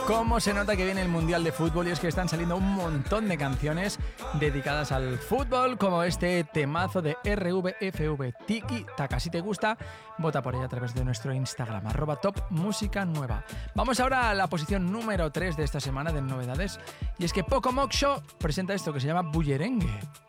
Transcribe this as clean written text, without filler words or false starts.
Cómo se nota que viene el Mundial de Fútbol, y es que están saliendo un montón de canciones dedicadas al fútbol, como este temazo de RVFV, Tiki Taka. Si te gusta, vota por ella a través de nuestro Instagram, @topmusicanueva. Vamos ahora a la posición número 3 de esta semana de novedades, y es que Poco Moxo presenta esto que se llama Bullerengue.